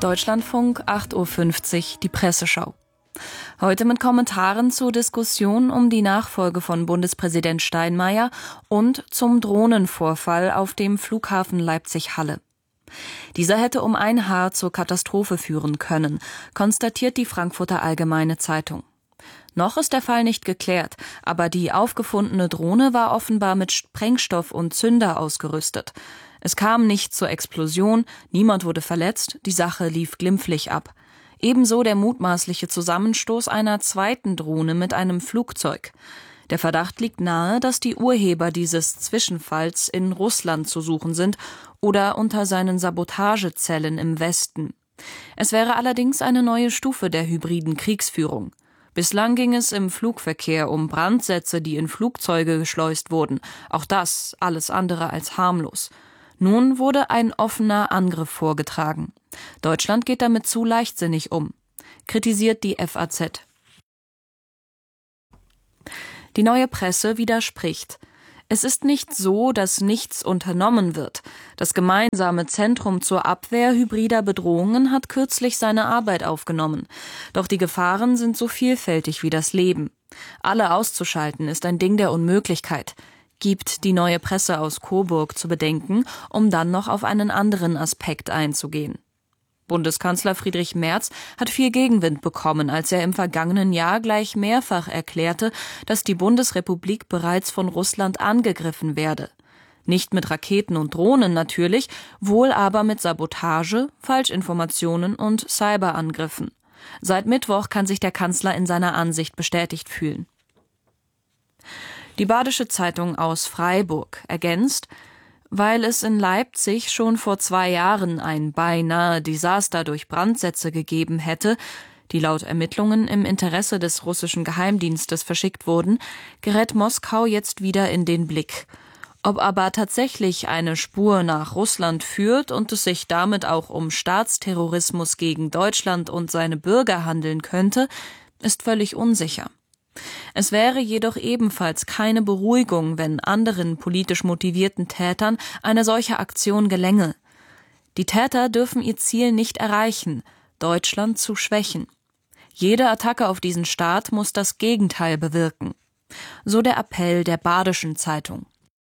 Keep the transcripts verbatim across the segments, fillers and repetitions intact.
Deutschlandfunk, acht Uhr fünfzig, die Presseschau. Heute mit Kommentaren zur Diskussion um die Nachfolge von Bundespräsident Steinmeier und zum Drohnenvorfall auf dem Flughafen Leipzig-Halle. Dieser hätte um ein Haar zur Katastrophe führen können, konstatiert die Frankfurter Allgemeine Zeitung. Noch ist der Fall nicht geklärt, aber die aufgefundene Drohne war offenbar mit Sprengstoff und Zünder ausgerüstet. Es kam nicht zur Explosion, niemand wurde verletzt, die Sache lief glimpflich ab. Ebenso der mutmaßliche Zusammenstoß einer zweiten Drohne mit einem Flugzeug. Der Verdacht liegt nahe, dass die Urheber dieses Zwischenfalls in Russland zu suchen sind oder unter seinen Sabotagezellen im Westen. Es wäre allerdings eine neue Stufe der hybriden Kriegsführung. Bislang ging es im Flugverkehr um Brandsätze, die in Flugzeuge geschleust wurden. Auch das alles andere als harmlos. Nun wurde ein offener Angriff vorgetragen. Deutschland geht damit zu leichtsinnig um, kritisiert die F A Z. Die Neue Presse widerspricht. Es ist nicht so, dass nichts unternommen wird. Das gemeinsame Zentrum zur Abwehr hybrider Bedrohungen hat kürzlich seine Arbeit aufgenommen. Doch die Gefahren sind so vielfältig wie das Leben. Alle auszuschalten ist ein Ding der Unmöglichkeit, gibt die Neue Presse aus Coburg zu bedenken, um dann noch auf einen anderen Aspekt einzugehen. Bundeskanzler Friedrich Merz hat viel Gegenwind bekommen, als er im vergangenen Jahr gleich mehrfach erklärte, dass die Bundesrepublik bereits von Russland angegriffen werde. Nicht mit Raketen und Drohnen natürlich, wohl aber mit Sabotage, Falschinformationen und Cyberangriffen. Seit Mittwoch kann sich der Kanzler in seiner Ansicht bestätigt fühlen. Die Badische Zeitung aus Freiburg ergänzt: Weil es in Leipzig schon vor zwei Jahren ein beinahe Desaster durch Brandsätze gegeben hätte, die laut Ermittlungen im Interesse des russischen Geheimdienstes verschickt wurden, gerät Moskau jetzt wieder in den Blick. Ob aber tatsächlich eine Spur nach Russland führt und es sich damit auch um Staatsterrorismus gegen Deutschland und seine Bürger handeln könnte, ist völlig unsicher. Es wäre jedoch ebenfalls keine Beruhigung, wenn anderen politisch motivierten Tätern eine solche Aktion gelänge. Die Täter dürfen ihr Ziel nicht erreichen, Deutschland zu schwächen. Jede Attacke auf diesen Staat muss das Gegenteil bewirken. So der Appell der Badischen Zeitung.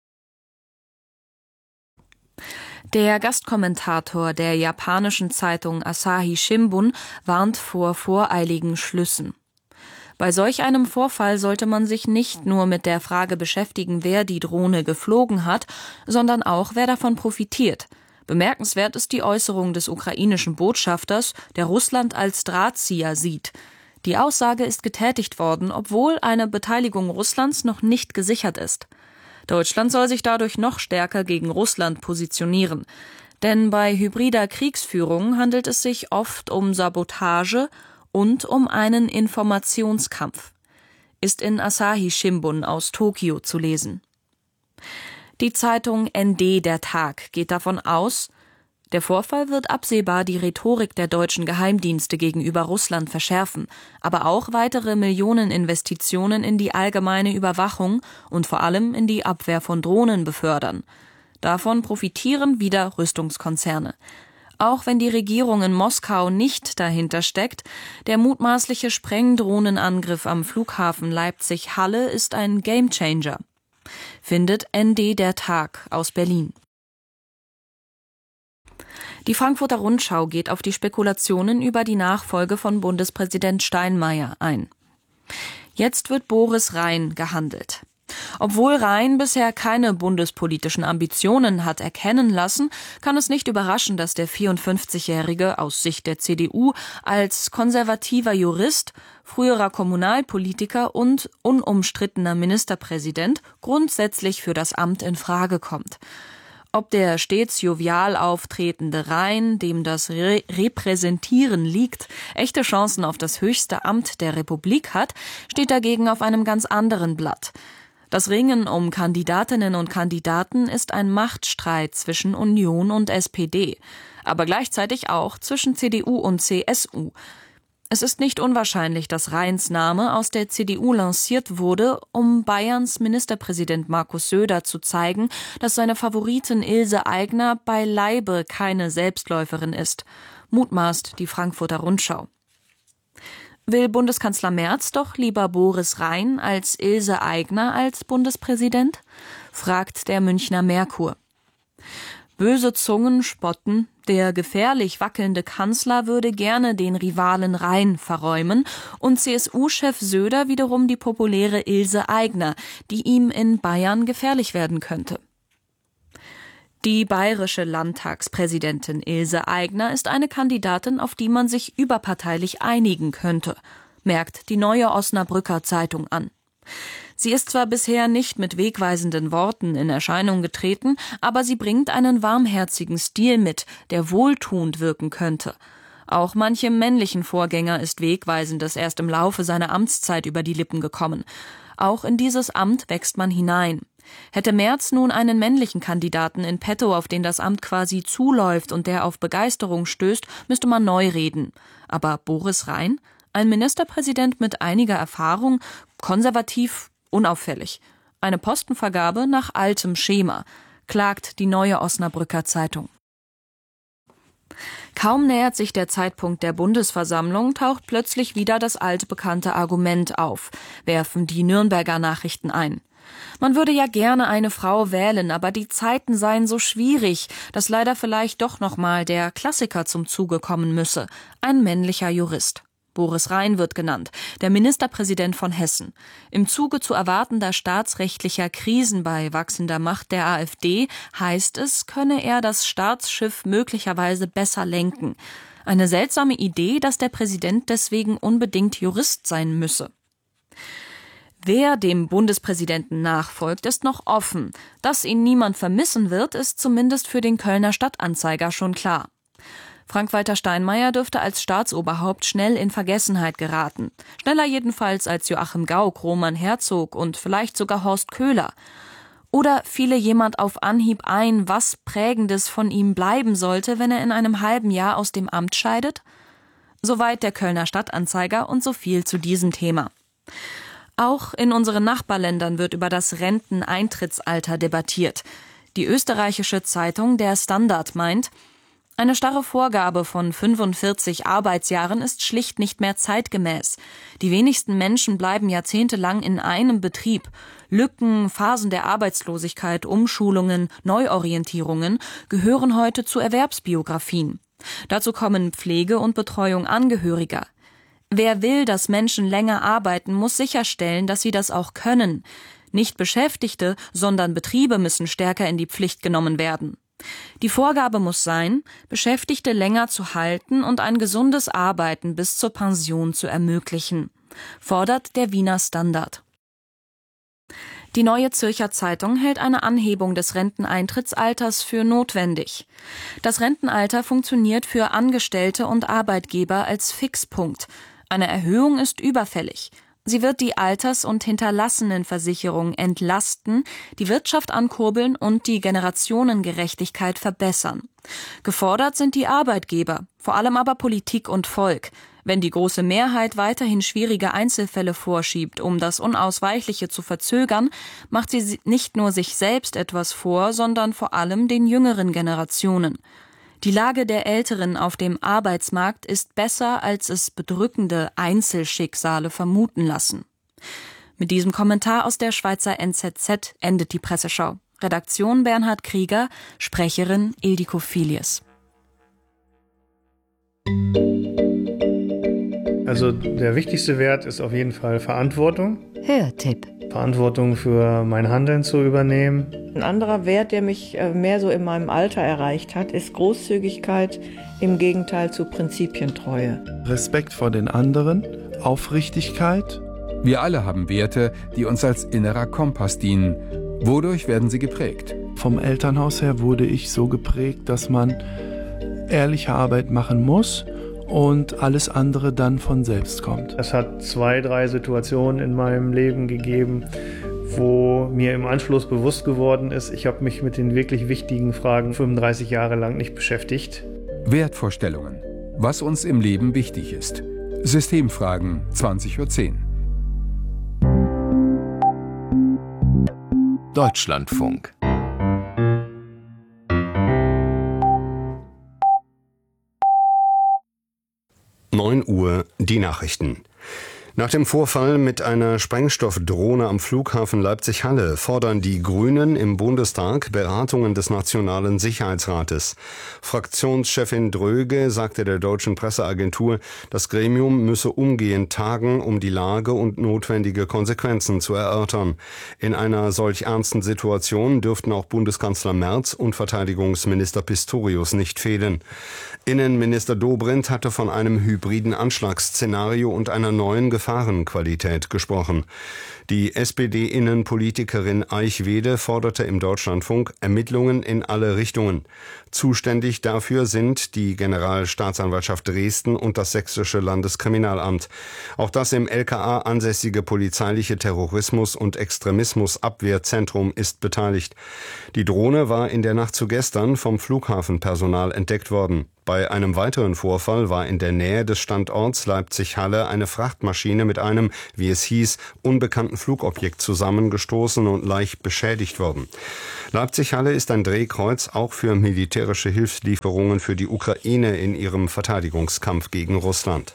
Der Gastkommentator der japanischen Zeitung Asahi Shimbun warnt vor voreiligen Schlüssen. Bei solch einem Vorfall sollte man sich nicht nur mit der Frage beschäftigen, wer die Drohne geflogen hat, sondern auch, wer davon profitiert. Bemerkenswert ist die Äußerung des ukrainischen Botschafters, der Russland als Drahtzieher sieht. Die Aussage ist getätigt worden, obwohl eine Beteiligung Russlands noch nicht gesichert ist. Deutschland soll sich dadurch noch stärker gegen Russland positionieren. Denn bei hybrider Kriegsführung handelt es sich oft um Sabotage und um einen Informationskampf, ist in Asahi Shimbun aus Tokio zu lesen. Die Zeitung N D Der Tag geht davon aus, der Vorfall wird absehbar die Rhetorik der deutschen Geheimdienste gegenüber Russland verschärfen, aber auch weitere Millioneninvestitionen in die allgemeine Überwachung und vor allem in die Abwehr von Drohnen befördern. Davon profitieren wieder Rüstungskonzerne. Auch wenn die Regierung in Moskau nicht dahinter steckt, der mutmaßliche Sprengdrohnenangriff am Flughafen Leipzig-Halle ist ein Gamechanger, findet N D Der Tag aus Berlin. Die Frankfurter Rundschau geht auf die Spekulationen über die Nachfolge von Bundespräsident Steinmeier ein. Jetzt wird Boris Rhein gehandelt. Obwohl Rhein bisher keine bundespolitischen Ambitionen hat erkennen lassen, kann es nicht überraschen, dass der vierundfünfzigjährige aus Sicht der C D U als konservativer Jurist, früherer Kommunalpolitiker und unumstrittener Ministerpräsident grundsätzlich für das Amt in Frage kommt. Ob der stets jovial auftretende Rhein, dem das Re- Repräsentieren liegt, echte Chancen auf das höchste Amt der Republik hat, steht dagegen auf einem ganz anderen Blatt. Das Ringen um Kandidatinnen und Kandidaten ist ein Machtstreit zwischen Union und S P D, aber gleichzeitig auch zwischen C D U und C S U. Es ist nicht unwahrscheinlich, dass Rheins Name aus der C D U lanciert wurde, um Bayerns Ministerpräsident Markus Söder zu zeigen, dass seine Favoritin Ilse Aigner beileibe keine Selbstläuferin ist, mutmaßt die Frankfurter Rundschau. Will Bundeskanzler Merz doch lieber Boris Rhein als Ilse Aigner als Bundespräsident? Fragt der Münchner Merkur. Böse Zungen spotten, der gefährlich wackelnde Kanzler würde gerne den Rivalen Rhein verräumen und C S U-Chef Söder wiederum die populäre Ilse Aigner, die ihm in Bayern gefährlich werden könnte. Die bayerische Landtagspräsidentin Ilse Aigner ist eine Kandidatin, auf die man sich überparteilich einigen könnte, merkt die Neue Osnabrücker Zeitung an. Sie ist zwar bisher nicht mit wegweisenden Worten in Erscheinung getreten, aber sie bringt einen warmherzigen Stil mit, der wohltuend wirken könnte. Auch manchem männlichen Vorgänger ist Wegweisendes erst im Laufe seiner Amtszeit über die Lippen gekommen. Auch in dieses Amt wächst man hinein. Hätte Merz nun einen männlichen Kandidaten in petto, auf den das Amt quasi zuläuft und der auf Begeisterung stößt, müsste man neu reden. Aber Boris Rhein? Ein Ministerpräsident mit einiger Erfahrung, konservativ, unauffällig. Eine Postenvergabe nach altem Schema, klagt die Neue Osnabrücker Zeitung. Kaum nähert sich der Zeitpunkt der Bundesversammlung, taucht plötzlich wieder das altbekannte Argument auf, werfen die Nürnberger Nachrichten ein. Man würde ja gerne eine Frau wählen, aber die Zeiten seien so schwierig, dass leider vielleicht doch nochmal der Klassiker zum Zuge kommen müsse, ein männlicher Jurist. Boris Rhein wird genannt, der Ministerpräsident von Hessen. Im Zuge zu erwartender staatsrechtlicher Krisen bei wachsender Macht der AfD heißt es, könne er das Staatsschiff möglicherweise besser lenken. Eine seltsame Idee, dass der Präsident deswegen unbedingt Jurist sein müsse. Wer dem Bundespräsidenten nachfolgt, ist noch offen. Dass ihn niemand vermissen wird, ist zumindest für den Kölner Stadtanzeiger schon klar. Frank-Walter Steinmeier dürfte als Staatsoberhaupt schnell in Vergessenheit geraten. Schneller jedenfalls als Joachim Gauck, Roman Herzog und vielleicht sogar Horst Köhler. Oder fiele jemand auf Anhieb ein, was Prägendes von ihm bleiben sollte, wenn er in einem halben Jahr aus dem Amt scheidet? Soweit der Kölner Stadtanzeiger und so viel zu diesem Thema. Auch in unseren Nachbarländern wird über das Renteneintrittsalter debattiert. Die österreichische Zeitung Der Standard meint, eine starre Vorgabe von fünfundvierzig Arbeitsjahren ist schlicht nicht mehr zeitgemäß. Die wenigsten Menschen bleiben jahrzehntelang in einem Betrieb. Lücken, Phasen der Arbeitslosigkeit, Umschulungen, Neuorientierungen gehören heute zu Erwerbsbiografien. Dazu kommen Pflege und Betreuung Angehöriger. Wer will, dass Menschen länger arbeiten, muss sicherstellen, dass sie das auch können. Nicht Beschäftigte, sondern Betriebe müssen stärker in die Pflicht genommen werden. Die Vorgabe muss sein, Beschäftigte länger zu halten und ein gesundes Arbeiten bis zur Pension zu ermöglichen, fordert der Wiener Standard. Die Neue Zürcher Zeitung hält eine Anhebung des Renteneintrittsalters für notwendig. Das Rentenalter funktioniert für Angestellte und Arbeitgeber als Fixpunkt. Eine Erhöhung ist überfällig. Sie wird die Alters- und Hinterlassenenversicherung entlasten, die Wirtschaft ankurbeln und die Generationengerechtigkeit verbessern. Gefordert sind die Arbeitgeber, vor allem aber Politik und Volk. Wenn die große Mehrheit weiterhin schwierige Einzelfälle vorschiebt, um das Unausweichliche zu verzögern, macht sie nicht nur sich selbst etwas vor, sondern vor allem den jüngeren Generationen. Die Lage der Älteren auf dem Arbeitsmarkt ist besser, als es bedrückende Einzelschicksale vermuten lassen. Mit diesem Kommentar aus der Schweizer N Z Z endet die Presseschau. Redaktion Bernhard Krieger, Sprecherin Ildiko Filius. Also der wichtigste Wert ist auf jeden Fall Verantwortung. Hörtipp. Verantwortung für mein Handeln zu übernehmen. Ein anderer Wert, der mich mehr so in meinem Alter erreicht hat, ist Großzügigkeit im Gegenteil zu Prinzipientreue. Respekt vor den anderen, Aufrichtigkeit. Wir alle haben Werte, die uns als innerer Kompass dienen. Wodurch werden sie geprägt? Vom Elternhaus her wurde ich so geprägt, dass man ehrliche Arbeit machen muss und alles andere dann von selbst kommt. Es hat zwei, drei Situationen in meinem Leben gegeben, wo mir im Anschluss bewusst geworden ist, ich habe mich mit den wirklich wichtigen Fragen fünfunddreißig Jahre lang nicht beschäftigt. Wertvorstellungen. Was uns im Leben wichtig ist. Systemfragen, zwanzig Uhr zehn. Deutschlandfunk. neun Uhr, die Nachrichten. Nach dem Vorfall mit einer Sprengstoffdrohne am Flughafen Leipzig-Halle fordern die Grünen im Bundestag Beratungen des Nationalen Sicherheitsrates. Fraktionschefin Dröge sagte der deutschen Presseagentur, das Gremium müsse umgehend tagen, um die Lage und notwendige Konsequenzen zu erörtern. In einer solch ernsten Situation dürften auch Bundeskanzler Merz und Verteidigungsminister Pistorius nicht fehlen. Innenminister Dobrindt hatte von einem hybriden Anschlagsszenario und einer neuen Gefahrenqualität gesprochen. Die S P D-Innenpolitikerin Eichwede forderte im Deutschlandfunk Ermittlungen in alle Richtungen. Zuständig dafür sind die Generalstaatsanwaltschaft Dresden und das Sächsische Landeskriminalamt. Auch das im L K A ansässige polizeiliche Terrorismus- und Extremismusabwehrzentrum ist beteiligt. Die Drohne war in der Nacht zu gestern vom Flughafenpersonal entdeckt worden. Bei einem weiteren Vorfall war in der Nähe des Standorts Leipzig-Halle eine Frachtmaschine mit einem, wie es hieß, unbekannten Flugobjekt zusammengestoßen und leicht beschädigt worden. Leipzig-Halle ist ein Drehkreuz auch für militärische Hilfslieferungen für die Ukraine in ihrem Verteidigungskampf gegen Russland.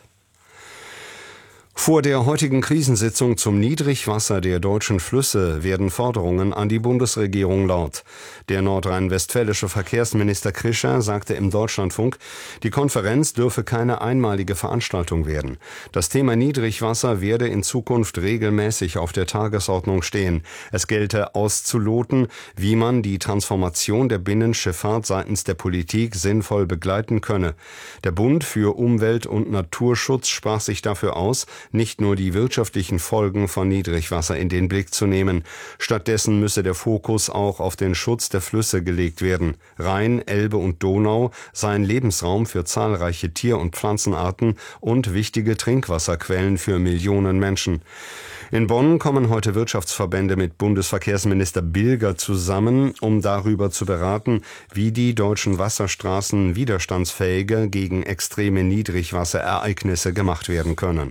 Vor der heutigen Krisensitzung zum Niedrigwasser der deutschen Flüsse werden Forderungen an die Bundesregierung laut. Der nordrhein-westfälische Verkehrsminister Krischer sagte im Deutschlandfunk, die Konferenz dürfe keine einmalige Veranstaltung werden. Das Thema Niedrigwasser werde in Zukunft regelmäßig auf der Tagesordnung stehen. Es gelte auszuloten, wie man die Transformation der Binnenschifffahrt seitens der Politik sinnvoll begleiten könne. Der Bund für Umwelt- und Naturschutz sprach sich dafür aus, nicht nur die wirtschaftlichen Folgen von Niedrigwasser in den Blick zu nehmen. Stattdessen müsse der Fokus auch auf den Schutz der Flüsse gelegt werden. Rhein, Elbe und Donau seien Lebensraum für zahlreiche Tier- und Pflanzenarten und wichtige Trinkwasserquellen für Millionen Menschen. In Bonn kommen heute Wirtschaftsverbände mit Bundesverkehrsminister Bilger zusammen, um darüber zu beraten, wie die deutschen Wasserstraßen widerstandsfähiger gegen extreme Niedrigwasserereignisse gemacht werden können.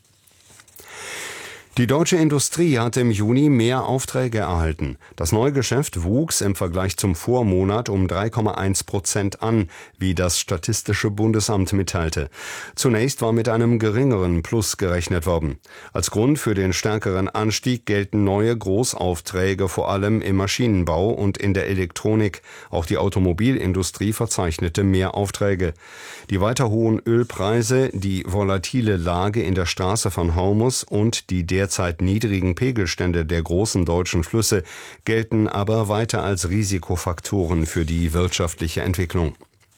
Die deutsche Industrie hat im Juni mehr Aufträge erhalten. Das Neugeschäft wuchs im Vergleich zum Vormonat um drei Komma eins Prozent an, wie das Statistische Bundesamt mitteilte. Zunächst war mit einem geringeren Plus gerechnet worden. Als Grund für den stärkeren Anstieg gelten neue Großaufträge, vor allem im Maschinenbau und in der Elektronik. Auch die Automobilindustrie verzeichnete mehr Aufträge. Die weiter hohen Ölpreise, die volatile Lage in der Straße von Hormuz und die der derzeit niedrigen Pegelstände der großen deutschen Flüsse gelten aber weiter als Risikofaktoren für die wirtschaftliche Entwicklung.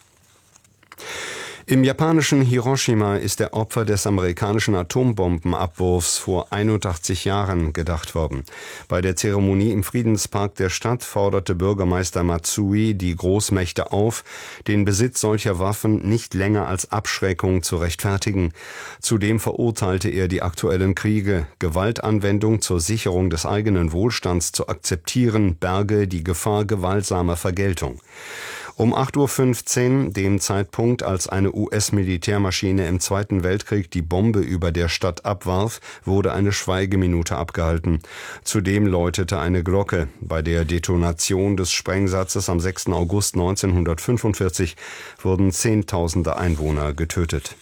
Im japanischen Hiroshima ist der Opfer des amerikanischen Atombombenabwurfs vor einundachtzig Jahren gedacht worden. Bei der Zeremonie im Friedenspark der Stadt forderte Bürgermeister Matsui die Großmächte auf, den Besitz solcher Waffen nicht länger als Abschreckung zu rechtfertigen. Zudem verurteilte er die aktuellen Kriege. Gewaltanwendung zur Sicherung des eigenen Wohlstands zu akzeptieren, berge die Gefahr gewaltsamer Vergeltung. Um acht Uhr fünfzehn, dem Zeitpunkt, als eine U S-Militärmaschine im Zweiten Weltkrieg die Bombe über der Stadt abwarf, wurde eine Schweigeminute abgehalten. Zudem läutete eine Glocke. Bei der Detonation des Sprengsatzes am sechsten August neunzehnhundertfünfundvierzig wurden Zehntausende Einwohner getötet.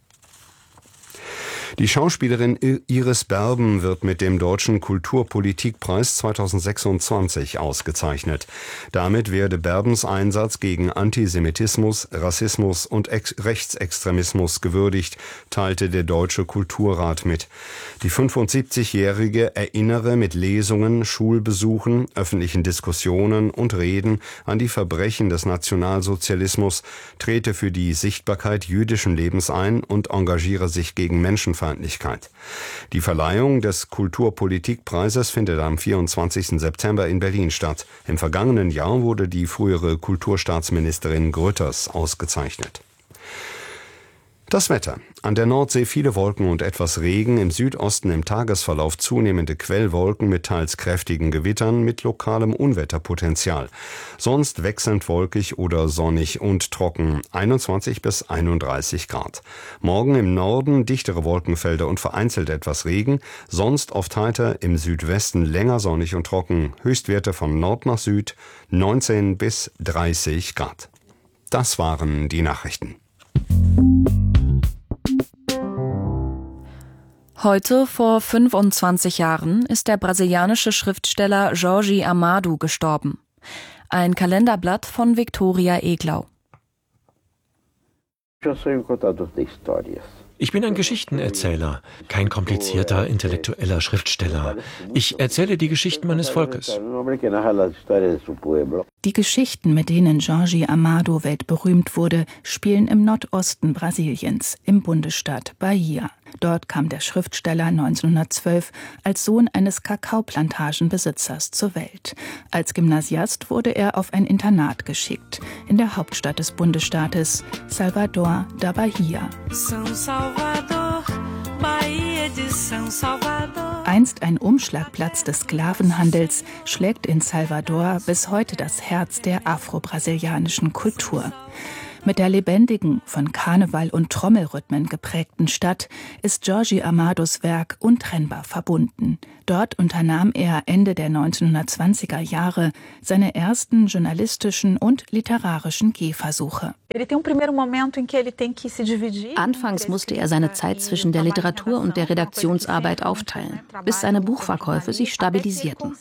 Die Schauspielerin Iris Berben wird mit dem Deutschen Kulturpolitikpreis zweitausendsechsundzwanzig ausgezeichnet. Damit werde Berbens Einsatz gegen Antisemitismus, Rassismus und Ex- Rechtsextremismus gewürdigt, teilte der Deutsche Kulturrat mit. Die fünfundsiebzigjährige erinnere mit Lesungen, Schulbesuchen, öffentlichen Diskussionen und Reden an die Verbrechen des Nationalsozialismus, trete für die Sichtbarkeit jüdischen Lebens ein und engagiere sich gegen Menschenfeindlichkeit. Die Verleihung des Kulturpolitikpreises findet am vierundzwanzigsten September in Berlin statt. Im vergangenen Jahr wurde die frühere Kulturstaatsministerin Grütters ausgezeichnet. Das Wetter. An der Nordsee viele Wolken und etwas Regen, im Südosten im Tagesverlauf zunehmende Quellwolken mit teils kräftigen Gewittern mit lokalem Unwetterpotenzial. Sonst wechselnd wolkig oder sonnig und trocken, einundzwanzig bis einunddreißig Grad. Morgen im Norden dichtere Wolkenfelder und vereinzelt etwas Regen, sonst oft heiter, im Südwesten länger sonnig und trocken, Höchstwerte von Nord nach Süd neunzehn bis dreißig Grad. Das waren die Nachrichten. Heute vor fünfundzwanzig Jahren ist der brasilianische Schriftsteller Jorge Amado gestorben. Ein Kalenderblatt von Viktoria Eglau. Ich bin ein Geschichtenerzähler, kein komplizierter intellektueller Schriftsteller. Ich erzähle die Geschichten meines Volkes. Die Geschichten, mit denen Jorge Amado weltberühmt wurde, spielen im Nordosten Brasiliens, im Bundesstaat Bahia. Dort kam der Schriftsteller neunzehnhundertzwölf als Sohn eines Kakaoplantagenbesitzers zur Welt. Als Gymnasiast wurde er auf ein Internat geschickt, in der Hauptstadt des Bundesstaates, Salvador da Bahia. Einst ein Umschlagplatz des Sklavenhandels, schlägt in Salvador bis heute das Herz der afro-brasilianischen Kultur. Mit der lebendigen, von Karneval und Trommelrhythmen geprägten Stadt ist Jorge Amados Werk untrennbar verbunden. Dort unternahm er Ende der neunzehnhundertzwanziger Jahre seine ersten journalistischen und literarischen Gehversuche. Anfangs musste er seine Zeit zwischen der Literatur und der Redaktionsarbeit aufteilen, bis seine Buchverkäufe sich stabilisierten.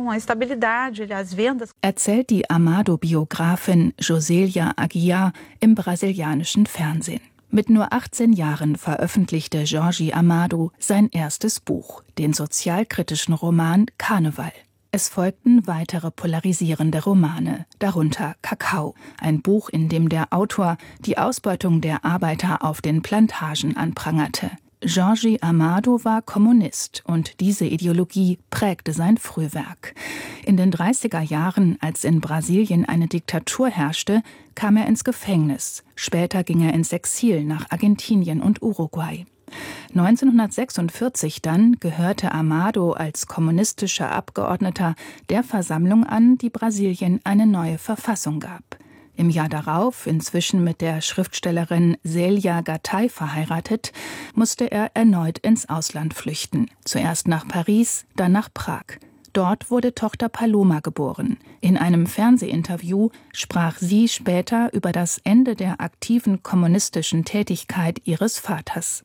Erzählt die Amado-Biografin Josélia Aguiar im brasilianischen Fernsehen. Mit nur achtzehn Jahren veröffentlichte Jorge Amado sein erstes Buch, den sozialkritischen Roman Karneval. Es folgten weitere polarisierende Romane, darunter Kakao, ein Buch, in dem der Autor die Ausbeutung der Arbeiter auf den Plantagen anprangerte. Jorge Amado war Kommunist und diese Ideologie prägte sein Frühwerk. In den dreißiger Jahren, als in Brasilien eine Diktatur herrschte, kam er ins Gefängnis. Später ging er ins Exil nach Argentinien und Uruguay. neunzehnhundertsechsundvierzig dann gehörte Amado als kommunistischer Abgeordneter der Versammlung an, die Brasilien eine neue Verfassung gab. Im Jahr darauf, inzwischen mit der Schriftstellerin Célia Gattai verheiratet, musste er erneut ins Ausland flüchten. Zuerst nach Paris, dann nach Prag. Dort wurde Tochter Paloma geboren. In einem Fernsehinterview sprach sie später über das Ende der aktiven kommunistischen Tätigkeit ihres Vaters.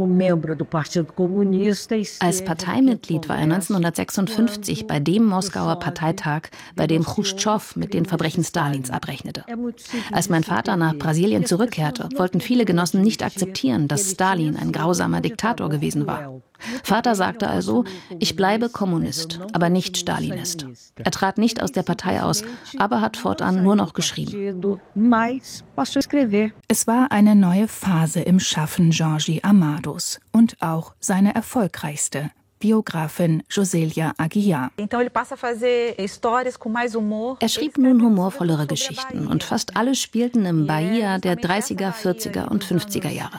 Als Parteimitglied war er neunzehnhundertsechsundfünfzig bei dem Moskauer Parteitag, bei dem Chruschtschow mit den Verbrechen Stalins abrechnete. Als mein Vater nach Brasilien zurückkehrte, wollten viele Genossen nicht akzeptieren, dass Stalin ein grausamer Diktator gewesen war. Vater sagte also, ich bleibe Kommunist, aber nicht Stalinist. Er trat nicht aus der Partei aus, aber hat fortan nur noch geschrieben. Es war eine neue Phase im Schaffen Jorge Amados und auch seine erfolgreichste. Biografin Josélia Aguiar. Er schrieb nun humorvollere Geschichten und fast alle spielten im Bahia der dreißiger, vierziger und fünfziger Jahre.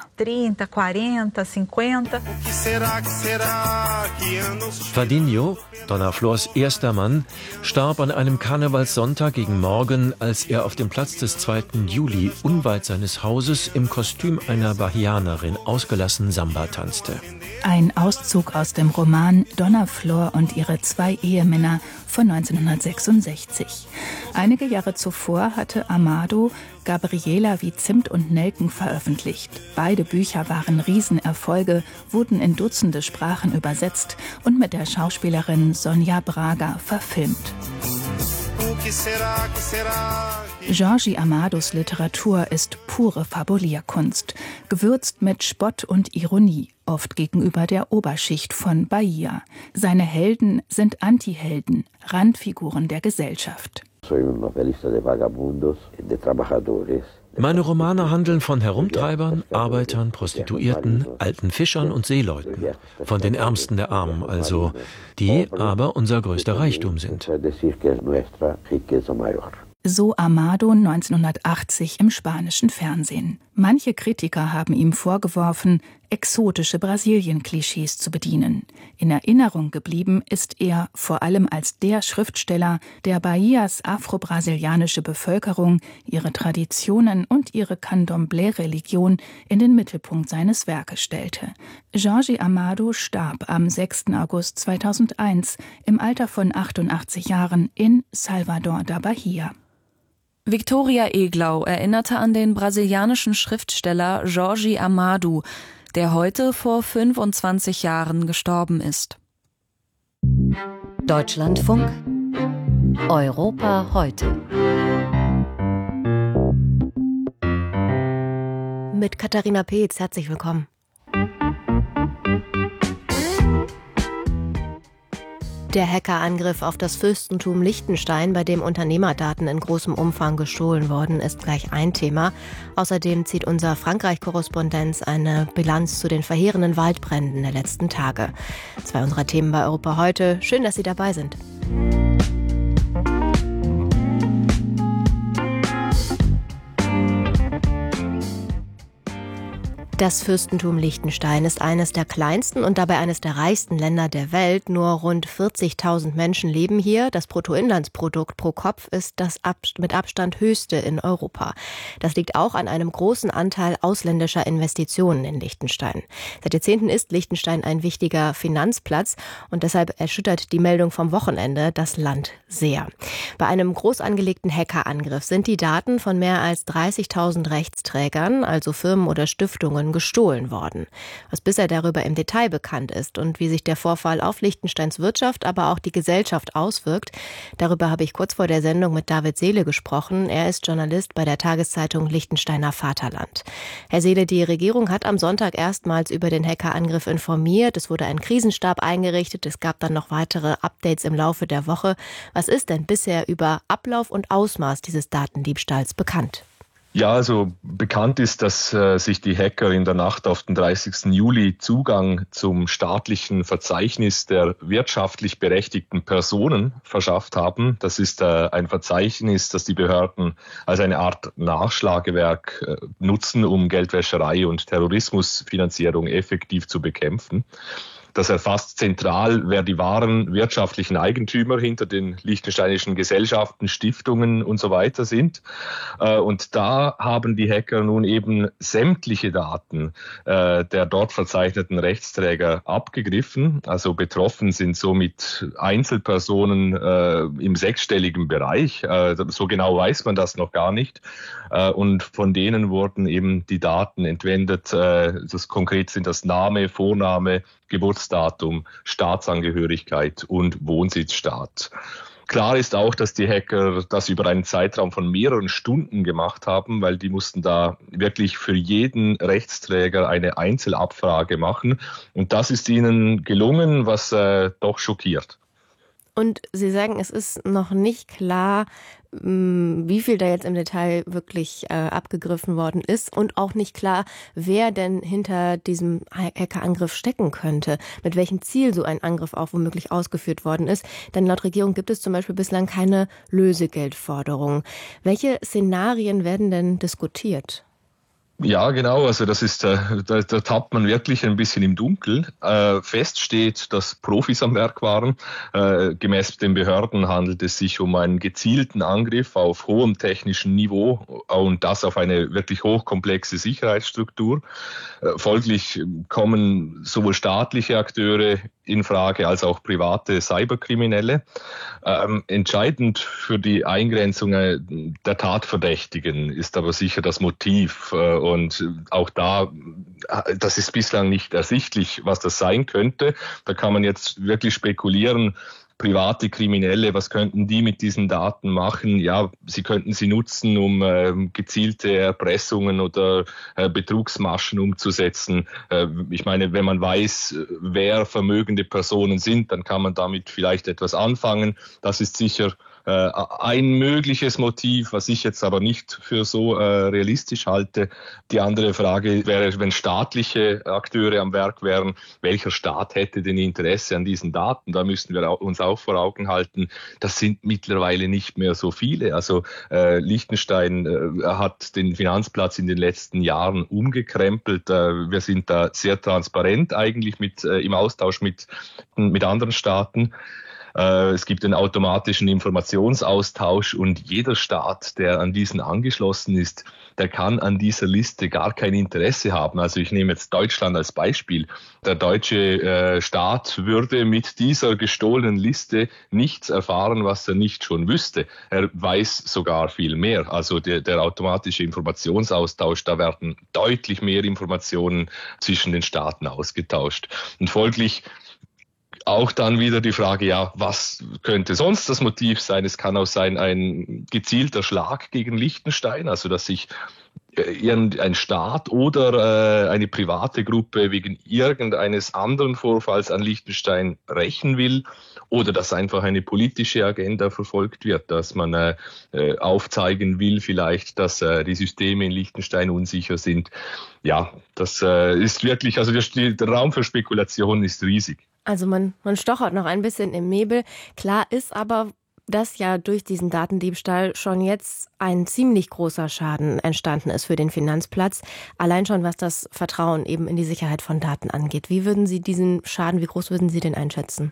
Fadinho, Donna Flors erster Mann, starb an einem Karnevalssonntag gegen Morgen, als er auf dem Platz des zweiten Juli unweit seines Hauses im Kostüm einer Bahianerin ausgelassen Samba tanzte. Ein Auszug aus dem Roman Donna Flor und ihre zwei Ehemänner von neunzehnhundertsechsundsechzig. Einige Jahre zuvor hatte Amado Gabriela wie Zimt und Nelken veröffentlicht. Beide Bücher waren Riesenerfolge, wurden in Dutzende Sprachen übersetzt und mit der Schauspielerin Sonia Braga verfilmt. Jorge Amados Literatur ist pure Fabulierkunst, gewürzt mit Spott und Ironie, oft gegenüber der Oberschicht von Bahia. Seine Helden sind Antihelden, Randfiguren der Gesellschaft. Meine Romane handeln von Herumtreibern, Arbeitern, Prostituierten, alten Fischern und Seeleuten, von den Ärmsten der Armen also, die aber unser größter Reichtum sind. So Amado neunzehnhundertachtzig im spanischen Fernsehen. Manche Kritiker haben ihm vorgeworfen, exotische Brasilien-Klischees zu bedienen. In Erinnerung geblieben ist er vor allem als der Schriftsteller, der Bahias afro-brasilianische Bevölkerung, ihre Traditionen und ihre Candomblé-Religion in den Mittelpunkt seines Werkes stellte. Jorge Amado starb am sechsten August zweitausendeins im Alter von achtundachtzig Jahren in Salvador da Bahia. Victoria Eglau erinnerte an den brasilianischen Schriftsteller Jorge Amado, der heute vor fünfundzwanzig Jahren gestorben ist. Deutschlandfunk Europa heute. Mit Katharina Peetz, herzlich willkommen. Der Hackerangriff auf das Fürstentum Liechtenstein, bei dem Unternehmerdaten in großem Umfang gestohlen wurden, ist gleich ein Thema. Außerdem zieht unser Frankreich-Korrespondenz eine Bilanz zu den verheerenden Waldbränden der letzten Tage. Zwei unserer Themen bei Europa heute. Schön, dass Sie dabei sind. Das Fürstentum Liechtenstein ist eines der kleinsten und dabei eines der reichsten Länder der Welt. Nur rund vierzigtausend Menschen leben hier. Das Bruttoinlandsprodukt pro Kopf ist das mit Abstand höchste in Europa. Das liegt auch an einem großen Anteil ausländischer Investitionen in Liechtenstein. Seit Jahrzehnten ist Liechtenstein ein wichtiger Finanzplatz und deshalb erschüttert die Meldung vom Wochenende das Land sehr. Bei einem groß angelegten Hackerangriff sind die Daten von mehr als dreißigtausend Rechtsträgern, also Firmen oder Stiftungen, gestohlen worden. Was bisher darüber im Detail bekannt ist und wie sich der Vorfall auf Liechtensteins Wirtschaft, aber auch die Gesellschaft auswirkt, darüber habe ich kurz vor der Sendung mit David Seele gesprochen. Er ist Journalist bei der Tageszeitung Liechtensteiner Vaterland. Herr Seele, die Regierung hat am Sonntag erstmals über den Hackerangriff informiert. Es wurde ein Krisenstab eingerichtet. Es gab dann noch weitere Updates im Laufe der Woche. Was ist denn bisher über Ablauf und Ausmaß dieses Datendiebstahls bekannt? Ja, also bekannt ist, dass äh, sich die Hacker in der Nacht auf den dreißigsten Juli Zugang zum staatlichen Verzeichnis der wirtschaftlich berechtigten Personen verschafft haben. Das ist äh, ein Verzeichnis, das die Behörden als eine Art Nachschlagewerk äh, nutzen, um Geldwäscherei und Terrorismusfinanzierung effektiv zu bekämpfen. Das erfasst zentral, wer die wahren wirtschaftlichen Eigentümer hinter den liechtensteinischen Gesellschaften, Stiftungen und so weiter sind. Und da haben die Hacker nun eben sämtliche Daten der dort verzeichneten Rechtsträger abgegriffen. Also betroffen sind somit Einzelpersonen im sechsstelligen Bereich. So genau weiß man das noch gar nicht. Und von denen wurden eben die Daten entwendet. Das konkret sind das Name, Vorname, Geburtsdatum, Staatsangehörigkeit und Wohnsitzstaat. Klar ist auch, dass die Hacker das über einen Zeitraum von mehreren Stunden gemacht haben, weil die mussten da wirklich für jeden Rechtsträger eine Einzelabfrage machen. Und das ist ihnen gelungen, was äh, doch schockiert. Und Sie sagen, es ist noch nicht klar, wie viel da jetzt im Detail wirklich äh, abgegriffen worden ist und auch nicht klar, wer denn hinter diesem Hackerangriff stecken könnte, mit welchem Ziel so ein Angriff auch womöglich ausgeführt worden ist. Denn laut Regierung gibt es zum Beispiel bislang keine Lösegeldforderung. Welche Szenarien werden denn diskutiert? Ja, genau. Also das ist, äh, da, da tappt man wirklich ein bisschen im Dunkeln. Äh, fest steht, dass Profis am Werk waren. Äh, gemäß den Behörden handelt es sich um einen gezielten Angriff auf hohem technischen Niveau und das auf eine wirklich hochkomplexe Sicherheitsstruktur. Äh, folglich kommen sowohl staatliche Akteure in Frage als auch private Cyberkriminelle. Ähm, entscheidend für die Eingrenzung der Tatverdächtigen ist aber sicher das Motiv. Äh, Und auch da, das ist bislang nicht ersichtlich, was das sein könnte. Da kann man jetzt wirklich spekulieren. Private Kriminelle, was könnten die mit diesen Daten machen? Ja, sie könnten sie nutzen, um äh, gezielte Erpressungen oder äh, Betrugsmaschen umzusetzen. Äh, ich meine, wenn man weiß, wer vermögende Personen sind, dann kann man damit vielleicht etwas anfangen. Das ist sicher Äh, ein mögliches Motiv, was ich jetzt aber nicht für so äh, realistisch halte. Die andere Frage wäre, wenn staatliche Akteure am Werk wären, welcher Staat hätte denn Interesse an diesen Daten? Da müssten wir auch, uns auch vor Augen halten, das sind mittlerweile nicht mehr so viele. Also äh, Liechtenstein äh, hat den Finanzplatz in den letzten Jahren umgekrempelt. Äh, wir sind da sehr transparent eigentlich mit, äh, im Austausch mit, mit anderen Staaten. Es gibt einen automatischen Informationsaustausch und jeder Staat, der an diesen angeschlossen ist, der kann an dieser Liste gar kein Interesse haben. Also ich nehme jetzt Deutschland als Beispiel. Der deutsche äh, Staat würde mit dieser gestohlenen Liste nichts erfahren, was er nicht schon wüsste. Er weiß sogar viel mehr. Also der, der automatische Informationsaustausch, da werden deutlich mehr Informationen zwischen den Staaten ausgetauscht. Und folglich auch dann wieder die Frage, ja, was könnte sonst das Motiv sein? Es kann auch sein, ein gezielter Schlag gegen Liechtenstein, also dass sich irgendein Staat oder äh, eine private Gruppe wegen irgendeines anderen Vorfalls an Liechtenstein rächen will oder dass einfach eine politische Agenda verfolgt wird, dass man äh, aufzeigen will vielleicht, dass äh, die Systeme in Liechtenstein unsicher sind. Ja, das äh, ist wirklich, also der, der Raum für Spekulation ist riesig. Also man, man stochert noch ein bisschen im Nebel. Klar ist aber, dass ja durch diesen Datendiebstahl schon jetzt ein ziemlich großer Schaden entstanden ist für den Finanzplatz. Allein schon, was das Vertrauen eben in die Sicherheit von Daten angeht. Wie würden Sie diesen Schaden, wie groß würden Sie den einschätzen?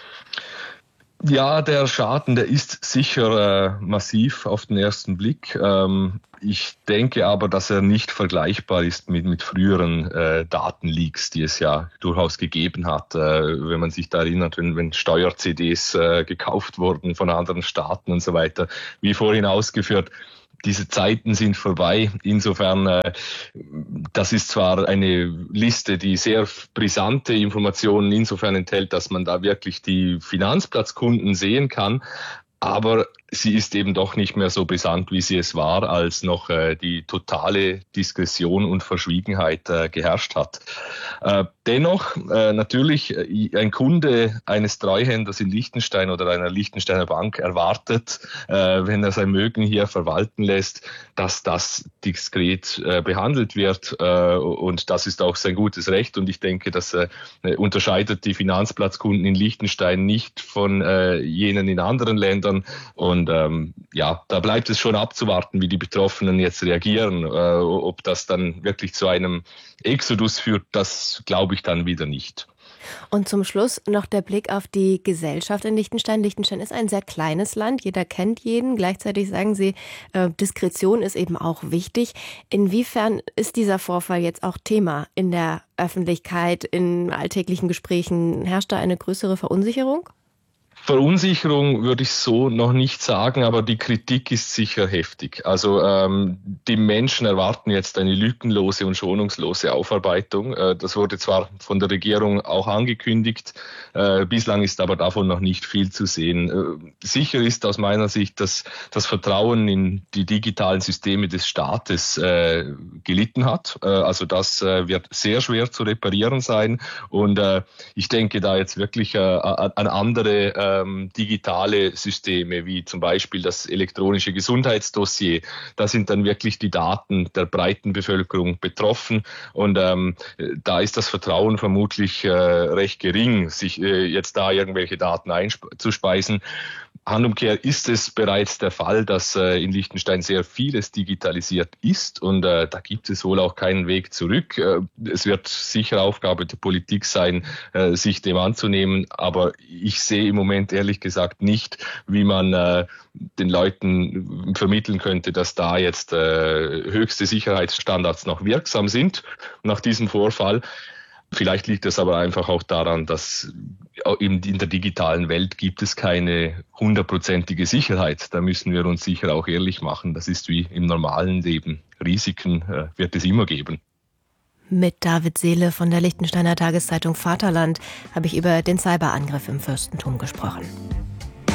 Ja, der Schaden, der ist sicher äh, massiv auf den ersten Blick. Ähm, ich denke aber, dass er nicht vergleichbar ist mit, mit früheren äh, Datenleaks, die es ja durchaus gegeben hat. Äh, wenn man sich da erinnert, wenn, wenn Steuer-C Ds äh, gekauft wurden von anderen Staaten und so weiter. Wie vorhin ausgeführt, diese Zeiten sind vorbei. Insofern, äh, das ist zwar eine Liste, die sehr brisante Informationen insofern enthält, dass man da wirklich die Finanzplatzkunden sehen kann, aber sie ist eben doch nicht mehr so brisant, wie sie es war, als noch äh, die totale Diskretion und Verschwiegenheit äh, geherrscht hat. Äh, dennoch, äh, natürlich, äh, ein Kunde eines Treuhänders in Liechtenstein oder einer Liechtensteiner Bank erwartet, äh, wenn er sein Mögen hier verwalten lässt, dass das diskret äh, behandelt wird. Äh, und das ist auch sein gutes Recht. Und ich denke, das äh, unterscheidet die Finanzplatzkunden in Liechtenstein nicht von äh, jenen in anderen Ländern. Und Und ähm, ja, da bleibt es schon abzuwarten, wie die Betroffenen jetzt reagieren. Äh, ob das dann wirklich zu einem Exodus führt, das glaube ich dann wieder nicht. Und zum Schluss noch der Blick auf die Gesellschaft in Liechtenstein. Liechtenstein ist ein sehr kleines Land, jeder kennt jeden. Gleichzeitig sagen Sie, äh, Diskretion ist eben auch wichtig. Inwiefern ist dieser Vorfall jetzt auch Thema in der Öffentlichkeit, in alltäglichen Gesprächen? Herrscht da eine größere Verunsicherung? Verunsicherung würde ich so noch nicht sagen, aber die Kritik ist sicher heftig. Also ähm, die Menschen erwarten jetzt eine lückenlose und schonungslose Aufarbeitung. Äh, das wurde zwar von der Regierung auch angekündigt, äh, bislang ist aber davon noch nicht viel zu sehen. Äh, sicher ist aus meiner Sicht, dass das Vertrauen in die digitalen Systeme des Staates äh, gelitten hat. Äh, also das äh, wird sehr schwer zu reparieren sein und äh, ich denke da jetzt wirklich äh, an andere äh, digitale Systeme, wie zum Beispiel das elektronische Gesundheitsdossier. Da sind dann wirklich die Daten der breiten Bevölkerung betroffen und ähm, da ist das Vertrauen vermutlich äh, recht gering, sich äh, jetzt da irgendwelche Daten einzuspeisen. Handumkehr ist es bereits der Fall, dass äh, in Liechtenstein sehr vieles digitalisiert ist und äh, da gibt es wohl auch keinen Weg zurück. Äh, es wird sicher Aufgabe der Politik sein, äh, sich dem anzunehmen, aber ich sehe im Moment ehrlich gesagt nicht, wie man äh, den Leuten vermitteln könnte, dass da jetzt äh, höchste Sicherheitsstandards noch wirksam sind nach diesem Vorfall. Vielleicht liegt es aber einfach auch daran, dass in der digitalen Welt gibt es keine hundertprozentige Sicherheit. Da müssen wir uns sicher auch ehrlich machen. Das ist wie im normalen Leben. Risiken äh, wird es immer geben. Mit David Seele von der Liechtensteiner Tageszeitung Vaterland habe ich über den Cyberangriff im Fürstentum gesprochen.